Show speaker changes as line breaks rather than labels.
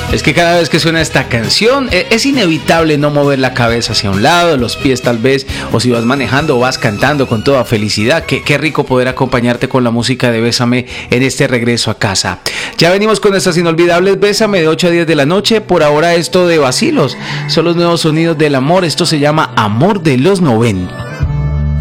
Es que cada vez que suena esta canción es inevitable no mover la cabeza hacia un lado, los pies tal vez, o si vas manejando o vas cantando con toda felicidad. Qué rico poder acompañarte con la música de Bésame en este regreso a casa. Ya venimos con estas inolvidables Bésame de 8 a 10 de la noche. Por ahora esto de vacilos son los nuevos sonidos del amor. Esto se llama Amor de los 90.